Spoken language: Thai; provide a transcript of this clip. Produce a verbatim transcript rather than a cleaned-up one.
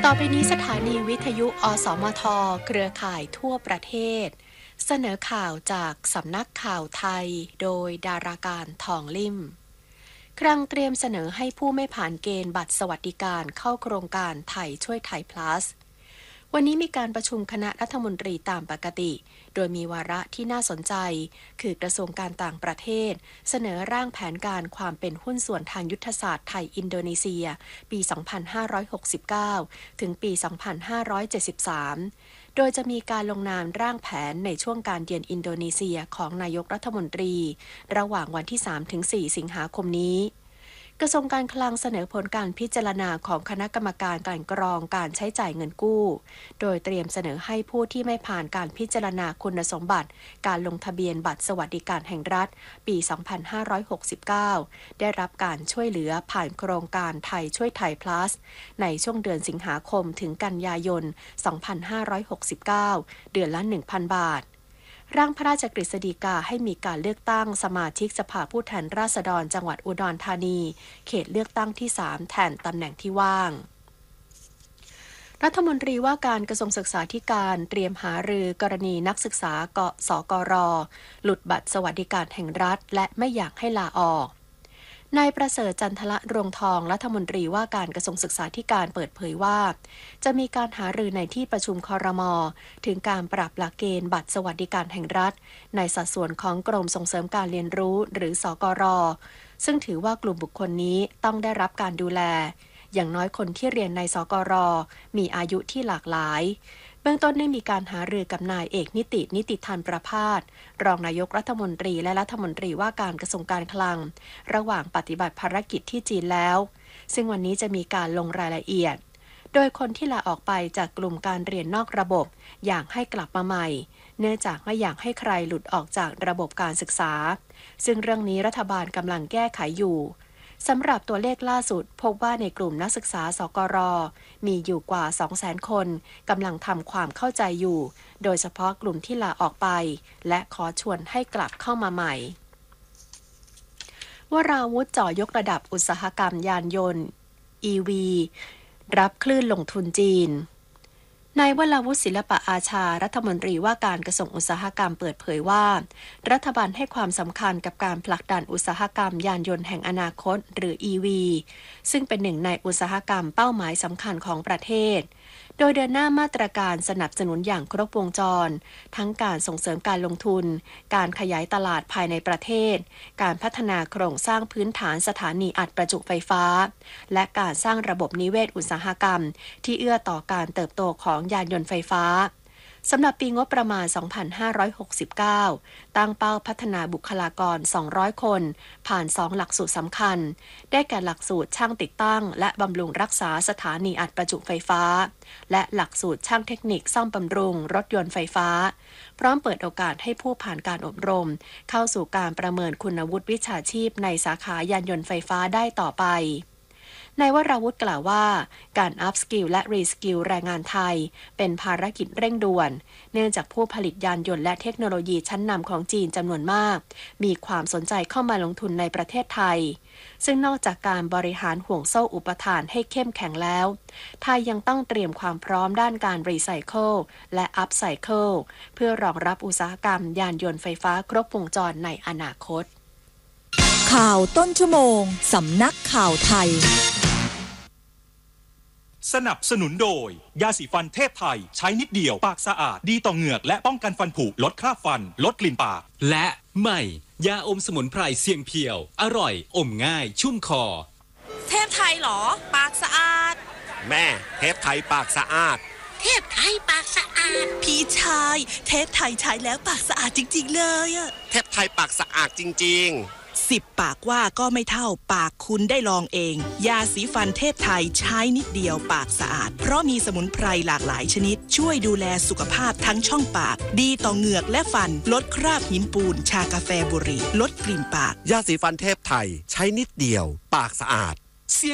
ต่อไปนี้สถานีวิทยุอสมทเครือข่ายทั่วประเทศเสนอข่าวจากสำนักข่าวไทยโดยดาราการทองลิ่มครั้งเตรียมเสนอให้ผู้ไม่ผ่านเกณฑ์บัตรสวัสดิการเข้าโครงการไทยช่วยไทย plus วันนี้มีการประชุมคณะรัฐมนตรีตามปกติโดยมีวาระที่น่าสนใจคือกระทรวงการต่างประเทศเสนอร่างแผนการความเป็นหุ้นส่วนทางยุทธศาสตร์ไทยอินโดนีเซียปี สองพันห้าร้อยหกสิบเก้า ถึงปี สองพันห้าร้อยเจ็ดสิบสาม โดยจะมีการลงนามร่างแผนในช่วงการเยือนอินโดนีเซียของนายกรัฐมนตรีระหว่างวันที่ สามถึงสี่ สิงหาคมนี้กระทรวงการคลังเสนอผลการพิจารณาของคณะกรรมการกลั่นกรองการใช้จ่ายเงินกู้โดยเตรียมเสนอให้ผู้ที่ไม่ผ่านการพิจารณาคุณสมบัติการลงทะเบียนบัตรสวัสดิการแห่งรัฐปี สองพันห้าร้อยหกสิบเก้า ได้รับการช่วยเหลือผ่านโครงการไทยช่วยไทย plus ในช่วงเดือนสิงหาคมถึงกันยายน สองพันห้าร้อยหกสิบเก้า เดือนละ หนึ่งพัน บาทร่างพระราชกฤษฎีกาให้มีการเลือกตั้งสมาชิกสภาผู้แทนราษฎรจังหวัดอุดรธานีเขตเลือกตั้งที่ สาม แทนตำแหน่งที่ว่างรัฐมนตรีว่าการกระทรวงศึกษาธิการเตรียมหารือกรณีนักศึกษาเกาะสกรหลุดบัตรสวัสดิการแห่งรัฐและไม่อยากให้ลาออกนายประเสริฐจันทละรวงทองรัฐมนตรีว่าการกระทรวงศึกษาธิการเปิดเผยว่าจะมีการหารือในที่ประชุมครม.ถึงการปรับหลักเกณฑ์บัตรสวัสดิการแห่งรัฐในสัดส่วนของกรมส่งเสริมการเรียนรู้หรือสกร.ซึ่งถือว่ากลุ่มบุคคลนี้ต้องได้รับการดูแลอย่างน้อยคนที่เรียนในสกร.มีอายุที่หลากหลายเบื้องต้นได้มีการหารือกับนายเอกนิตินิติธันประภาสรองนายกรัฐมนตรีและรัฐมนตรีว่าการกระทรวงการคลังระหว่างปฏิบัติภารกิจที่จีนแล้วซึ่งวันนี้จะมีการลงรายละเอียดโดยคนที่ลาออกไปจากกลุ่มการเรียนนอกระบบอยากให้กลับมาใหม่เนื่องจากไม่อยากให้ใครหลุดออกจากระบบการศึกษาซึ่งเรื่องนี้รัฐบาลกำลังแก้ไขอยู่สำหรับตัวเลขล่าสุดพบว่าในกลุ่มนักศึกษาสกร.มีอยู่กว่า สองแสน คนกำลังทำความเข้าใจอยู่โดยเฉพาะกลุ่มที่ลาออกไปและขอชวนให้กลับเข้ามาใหม่วราวุธจ่อยกระดับอุตสาหกรรมยานยนต์ อี วี รับคลื่นลงทุนจีนนายวราวุธศิลปะอาชารัฐมนตรีว่าการกระทรวงอุตสาหกรรมเปิดเผยว่ารัฐบาลให้ความสำคัญกับการผลักดันอุตสาหกรรมยานยนต์แห่งอนาคตหรือ อี วี ซึ่งเป็นหนึ่งในอุตสาหกรรมเป้าหมายสำคัญของประเทศโดยเดินหน้ามาตรการสนับสนุนอย่างครบวงจรทั้งการส่งเสริมการลงทุนการขยายตลาดภายในประเทศการพัฒนาโครงสร้างพื้นฐานสถานีอัดประจุไฟฟ้าและการสร้างระบบนิเวศอุตสาหกรรมที่เอื้อต่อการเติบโตของยานยนต์ไฟฟ้าสำหรับปีงบประมาณ สองพันห้าร้อยหกสิบเก้า ตั้งเป้าพัฒนาบุคลากร สองร้อย คนผ่าน สอง หลักสูตรสำคัญได้แก่หลักสูตรช่างติดตั้งและบำรุงรักษาสถานีอัดประจุไฟฟ้าและหลักสูตรช่างเทคนิคซ่อมบำรุงรถยนต์ไฟฟ้าพร้อมเปิดโอกาสให้ผู้ผ่านการอบรมเข้าสู่การประเมินคุณวุฒิวิชาชีพในสาขายานยนต์ไฟฟ้าได้ต่อไปนายวราวุธกล่าวว่าการอัพสกิลและรีสกิลแรงงานไทยเป็นภารกิจเร่งด่วนเนื่องจากผู้ผลิตยานยนต์และเทคโนโลยีชั้นนำของจีนจำนวนมากมีความสนใจเข้ามาลงทุนในประเทศไทยซึ่งนอกจากการบริหารห่วงโซ่อุปทานให้เข้มแข็งแล้วไทยยังต้องเตรียมความพร้อมด้านการรีไซเคิลและอัพไซเคิลเพื่อรองรับอุตสาหกรรมยานยนต์ไฟฟ้าครบวงจรในอนาคตข่าวต้นชั่วโมงสำนักข่าวไทยสนับสนุนโดยยาสีฟันเทพไทยใช้นิดเดียวปากสะอาดดีต่อเหงือกและป้องกันฟันผุลดคราบฟันลดกลิ่นปากและใหม่ยาอมสมุนไพรเสียงเพียวอร่อยอมง่ายชุ่มคอเทพไทยหรอปากสะอาดแม่เทพไทยปากสะอาดเทพไทยปากสะอาดพี่ชายเทพไทยใช้แล้วปากสะอาดจริงๆเลยอะเทพไทยปากสะอาดจริงๆสิบปากว่าก็ไม่เท่าปากคุณได้ลองเองยาสีฟันเทพไทยใช้นิดเดียวปากสะอาดเพราะมีสมุนไพรหลากหลายชนิดช่วยดูแลสุขภาพทั้งช่องปากดีต่อเหงือกและฟันลดคราบหินปูนชากาแฟบุหรี่ลดกลิ่นปากยาสีฟันเทพไทยใช้นิดเดียวปากสะอาด